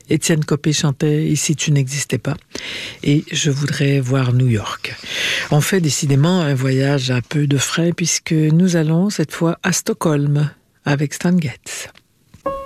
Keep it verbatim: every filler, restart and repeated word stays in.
Étienne Copé chantait « Ici tu n'existais pas » et je voudrais voir New York. On fait décidément un voyage à peu de frais puisque nous allons cette fois à Stockholm avec Stan Getz.